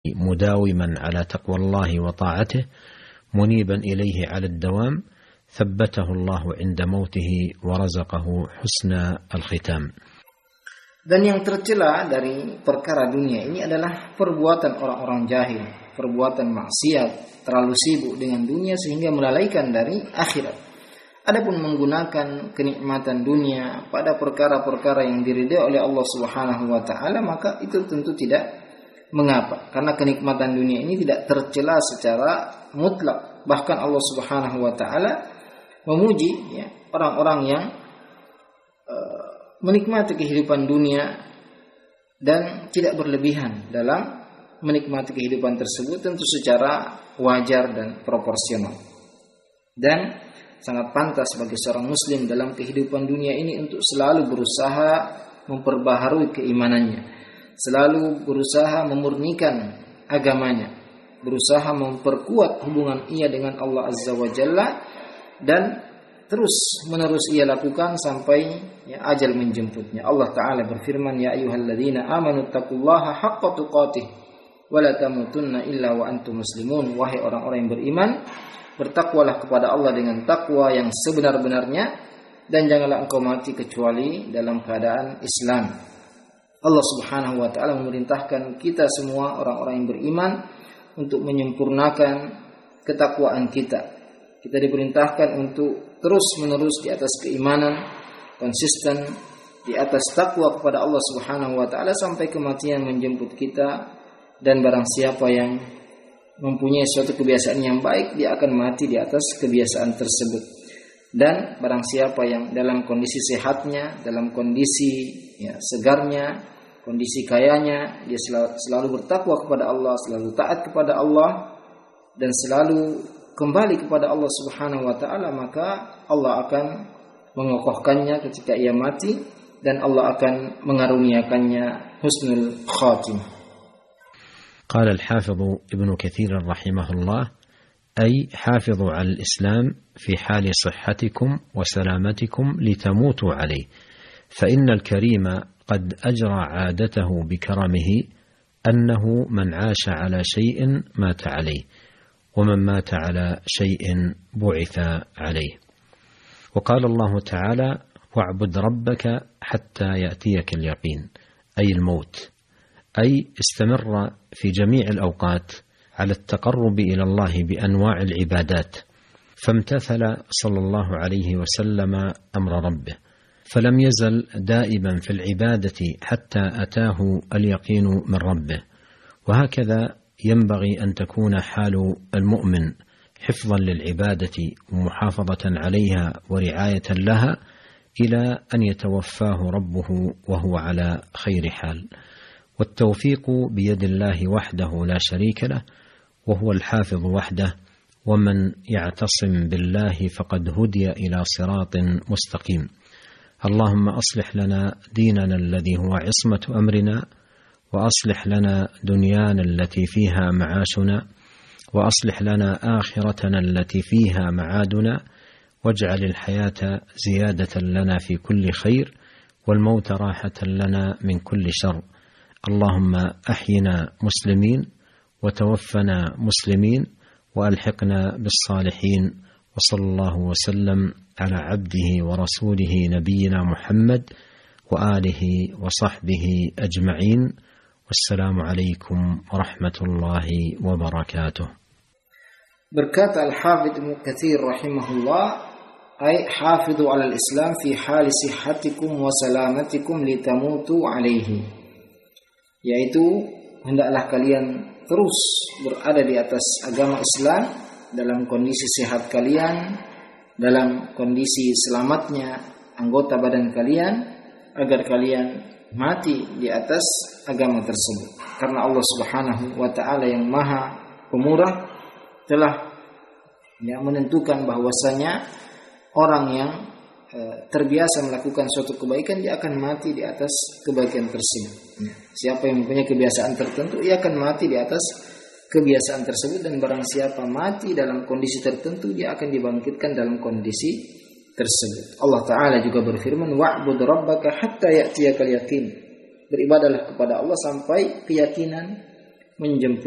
مداوما على تقوى الله وطاعته منيبا إليه على الدوام ثبته الله عند موته ورزقه حسن الختام. Dan yang tercela dari perkara dunia ini adalah perbuatan orang-orang jahil, perbuatan maksiat, terlalu sibuk dengan dunia sehingga melalaikan dari akhirat. Adapun menggunakan kenikmatan dunia pada perkara-perkara yang diridai oleh Allah Subhanahu wa taala, maka itu tentu tidak mengapa, karena kenikmatan dunia ini tidak tercela secara mutlak. Bahkan Allah Subhanahu wa taala memuji orang-orang yang menikmati kehidupan dunia dan tidak berlebihan dalam menikmati kehidupan tersebut, tentu secara wajar dan proporsional. Dan sangat pantas bagi seorang muslim dalam kehidupan dunia ini untuk selalu berusaha memperbaharui keimanannya, selalu berusaha memurnikan agamanya, berusaha memperkuat hubungan ia dengan Allah Azza wa Jalla, dan terus menerus ia lakukan sampai ajal menjemputnya. Allah Ta'ala berfirman, ya ayyuhalladzina amanu taqullaha haqqa tuqatih wa la tamutunna illa wa antum muslimun. Wahai orang-orang yang beriman, bertakwalah kepada Allah dengan takwa yang sebenar-benarnya, dan janganlah engkau mati kecuali dalam keadaan Islam. Allah Subhanahu wa taala memerintahkan kita semua orang-orang yang beriman untuk menyempurnakan ketakwaan kita. Kita diperintahkan untuk terus-menerus di atas keimanan, konsisten di atas takwa kepada Allah Subhanahu wa taala sampai kematian menjemput kita. Dan barang siapa yang mempunyai suatu kebiasaan yang baik, dia akan mati di atas kebiasaan tersebut. Dan barang siapa yang dalam kondisi sehatnya, dalam kondisi segarnya, kondisi kayanya, dia selalu bertakwa kepada Allah, selalu taat kepada Allah, dan selalu kembali kepada Allah Subhanahu wa taala, maka Allah akan mengokohkannya ketika ia mati, dan Allah akan mengaruniakannya husnul khatimah. قال الحافظ ابن كثير رحمه الله: أي حافظوا على الإسلام في حال صحتكم وسلامتكم لتموتوا عليه، فإن الكريم قد أجرى عادته بكرمه أنه من عاش على شيء مات عليه، ومن مات على شيء بعث عليه. وقال الله تعالى: واعبد ربك حتى يأتيك اليقين، أي الموت، أي استمر في جميع الأوقات على التقرب إلى الله بأنواع العبادات، فامتثل صلى الله عليه وسلم أمر ربه، فلم يزل دائما في العبادة حتى أتاه اليقين من ربه. وهكذا ينبغي أن تكون حال المؤمن حفظا للعبادة ومحافظة عليها ورعاية لها إلى أن يتوفاه ربه وهو على خير حال. والتوفيق بيد الله وحده لا شريك له، وهو الحافظ وحده، ومن يعتصم بالله فقد هدي إلى صراط مستقيم. اللهم أصلح لنا ديننا الذي هو عصمة أمرنا، وأصلح لنا دنيانا التي فيها معاشنا، وأصلح لنا آخرتنا التي فيها معادنا، واجعل الحياة زيادة لنا في كل خير، والموت راحة لنا من كل شر. اللهم أحينا مسلمين، وتوفنا مسلمين، وألحقنا بالصالحين. وصلى الله وسلم على عبده ورسوله نبينا محمد وآله وصحبه أجمعين. والسلام عليكم ورحمة الله وبركاته. Berkata Al-Hafidz Ibnu Katsir rahimahullah, ay hafidhu 'alal Islam fi hali sihhatikum wa salamatikum litamutu 'alaihi. Yaitu hendaklah kalian terus berada di atas agama Islam dalam kondisi sehat kalian, dalam kondisi selamatnya anggota badan kalian, agar kalian mati di atas agama tersebut. Karena Allah Subhanahu wa taala yang Maha Pemurah telah menentukan bahwasanya orang yang terbiasa melakukan suatu kebaikan, dia akan mati di atas kebaikan tersebut. Siapa yang mempunyai kebiasaan tertentu, ia akan mati di atas kebiasaan tersebut, dan barang siapa mati dalam kondisi tertentu, dia akan dibangkitkan dalam kondisi tersebut. Allah Ta'ala juga berfirman, wa'bud rabbaka hatta ya'tiyakal yaqin. Beribadahlah kepada Allah sampai keyakinan menjemput.